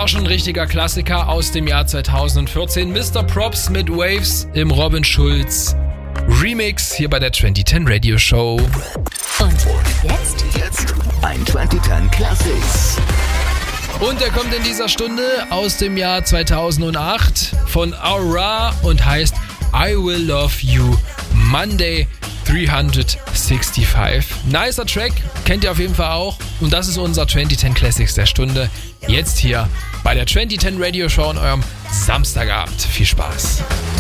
auch schon ein richtiger Klassiker aus dem Jahr 2014. Mr. Props mit Waves im Robin Schulz Remix hier bei der 2010 Radio Show. Und jetzt ein 2010 Classics. Und er kommt in dieser Stunde aus dem Jahr 2008 von Aura und heißt I Will Love You Monday 365. Nicer Track, kennt ihr auf jeden Fall auch. Und das ist unser 2010 Classics der Stunde. Jetzt hier bei der 2010 Radio Show an eurem Samstagabend. Viel Spaß.